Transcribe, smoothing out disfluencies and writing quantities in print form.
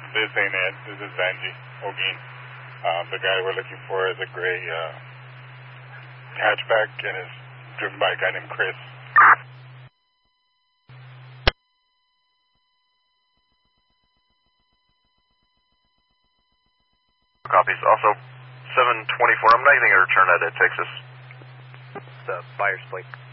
This ain't it. This is Vanji Ogin. The guy we're looking for is a gray hatchback and is driven by a guy named Chris. Copies. Also, 724. I'm not getting a return out of Texas. The Byers Blake.